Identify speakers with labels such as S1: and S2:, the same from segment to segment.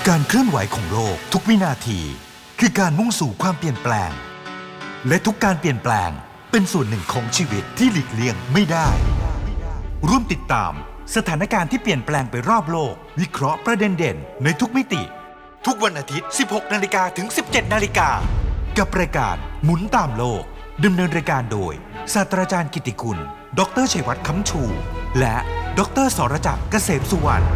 S1: การเคลื่อนไหวของโลกทุกวินาทีคือการมุ่งสู่ความเปลี่ยนแปลงและทุกการเปลี่ยนแปลงเป็นส่วนหนึ่งของชีวิตที่หลีกเลี่ยงไม่ได้ร่วมติดตามสถานการณ์ที่เปลี่ยนแปลงไปรอบโลกวิเคราะห์ประเด็นเด่นในทุกมิติทุกวันอาทิตย์ 16 นาฬิกาถึง 17 นาฬิกากับรายการหมุนตามโลกดำเนินรายการโดยศาสตราจารย์กิตติคุณดรชัยวัฒน์ค้ำชูและดรสรจักรเกษมสุวรรณ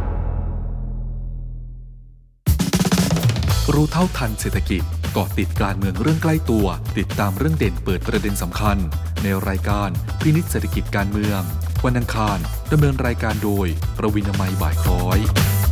S2: รู้เท่าทันเศรษฐกิจเกาะติดการเมืองเรื่องใกล้ตัวติดตามเรื่องเด่นเปิดประเด็นสำคัญในรายการพินิจเศรษฐกิจการเมืองวันอังคารดำเนินรายการโดยประวินามัยบ่ายคล้อย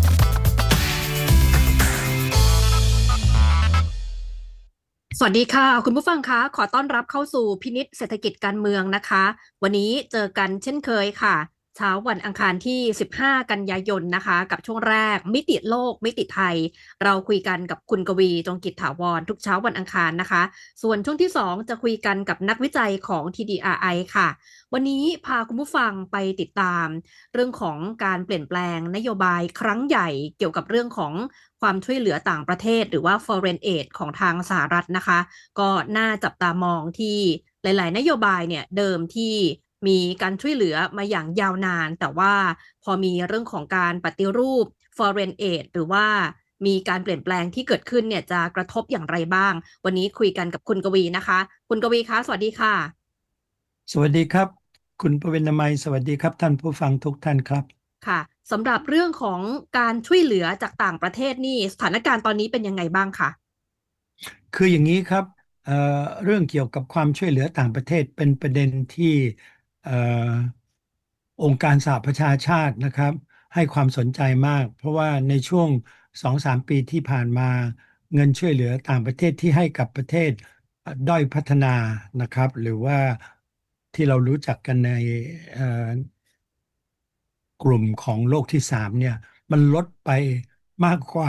S3: สวัสดีค่ะคุณผู้ฟังคะขอต้อนรับเข้าสู่พินิจเศรษฐกิจการเมืองนะคะวันนี้เจอกันเช่นเคยค่ะเช้าวันอังคารที่15กันยายนนะคะกับช่วงแรกมิติโลกมิติไทยเราคุยกันกับคุณกวีจงกิจถาวรทุกเช้าวันอังคารนะคะส่วนช่วงที่2จะคุยกันกับนักวิจัยของ TDRI ค่ะวันนี้พาคุณผู้ฟังไปติดตามเรื่องของการเปลี่ยนแปลงนโยบายครั้งใหญ่เกี่ยวกับเรื่องของความช่วยเหลือต่างประเทศหรือว่า Foreign Aid ของทางสหรัฐนะคะก็น่าจับตามองที่หลายๆนโยบายเนี่ยเดิมที่มีการช่วยเหลือมาอย่างยาวนานแต่ว่าพอมีเรื่องของการปฏิรูป Foreign Aid หรือว่ามีการเปลี่ยนแปลงที่เกิดขึ้นเนี่ยจะกระทบอย่างไรบ้างวันนี้คุยกันกับคุณกวีนะคะคุณกวีคะสวัสดีค่ะ
S4: สวัสดีครับคุณประวินามัยสวัสดีครับท่านผู้ฟังทุกท่านครับ
S3: ค่ะสำหรับเรื่องของการช่วยเหลือจากต่างประเทศนี่สถานการณ์ตอนนี้เป็นยังไงบ้างคะ
S4: คืออย่างนี้ครับเรื่องเกี่ยวกับความช่วยเหลือต่างประเทศเป็นประเด็นที่เอ่อองค์การสหประชาชาตินะครับให้ความสนใจมากเพราะว่าในช่วง2-3 ปีที่ผ่านมาเงินช่วยเหลือต่างประเทศที่ให้กับประเทศด้อยพัฒนานะครับหรือว่าที่เรารู้จักกันในเอ่อกลุ่มของโลกที่3เนี่ยมันลดไปมากกว่า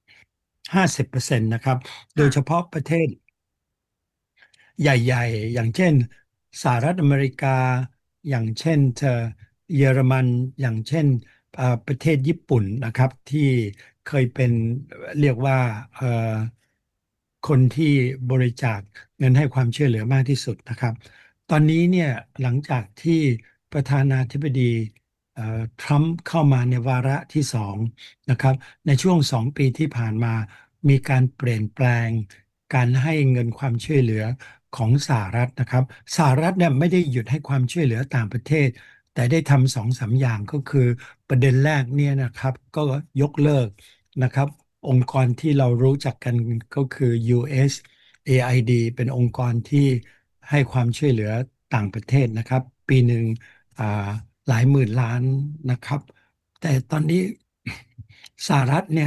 S4: 50%นะครับโดยเฉ
S3: ค่ะ
S4: พาะประเทศใหญ่ๆอย่างเช่นสหรัฐอเมริกาอย่างเช่นเยอรมันอย่างเช่นประเทศญี่ปุ่นนะครับที่เคยเป็นเรียกว่าคนที่บริจาคเงินให้ความช่วยเหลือมากที่สุดนะครับตอนนี้เนี่ยหลังจากที่ประธานาธิบดีทรัมป์เข้ามาในวาระที่2นะครับในช่วง2 ปีที่ผ่านมามีการเปลี่ยนแปลงการให้เงินความช่วยเหลือของสหรัฐนะครับสหรัฐเนี่ยไม่ได้หยุดให้ความช่วยเหลือต่างประเทศแต่ได้ทำ2-3อย่างก็คือประเด็นแรกเนี่ยนะครับก็ยกเลิกนะครับองค์กรที่เรารู้จักกันก็คือ USAID เป็นองค์กรที่ให้ความช่วยเหลือต่างประเทศนะครับปีหนึ่งอ่าหลายหมื่นล้านนะครับแต่ตอนนี้สหรัฐเนี่ย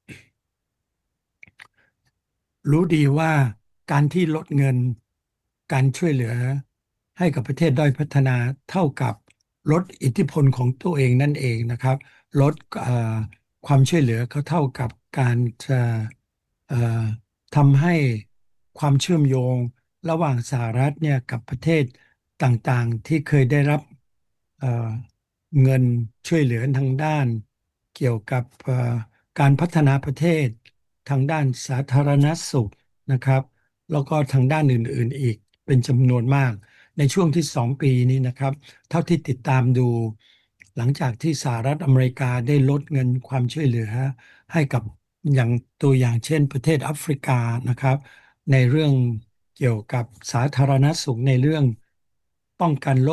S4: รู้ดีว่าการที่ลดเงินการช่วยเหลือให้กับประเทศด้อยพัฒนาเท่ากับลดอิทธิพลของตัวเองนั่นเองนะครับลดความช่วยเหลือเขาเท่ากับการจะเอ่อทำให้ความเชื่อมโยงระหว่างสหรัฐเนี่ยกับประเทศต่างๆที่เคยได้รับเอ่อเงินช่วยเหลือทางด้านเกี่ยวกับการพัฒนาประเทศ ทางด้านสาธารณสุขนะครับแล้วก็ทางด้านอื่นๆอีกเป็นจำนวนมากในช่วงที่2 ปีนี้นะครับเท่าที่ติดตามดูหลังจากที่สหรัฐอเมริกาได้ลดเงินความช่วยเหลือให้กับอย่างตัวอย่างเช่นประเทศแอฟริกานะครับในเรื่องเกี่ยวกับสาธารณสุขในเรื่องป้องกันโร